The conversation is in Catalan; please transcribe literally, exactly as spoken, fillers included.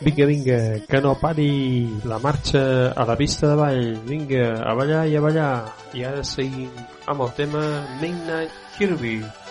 Vinga, vinga, que no pari la marxa a la pista de ball. Vinga, a ballar i a ballar. I ara seguim amb el tema Midnight Kirby.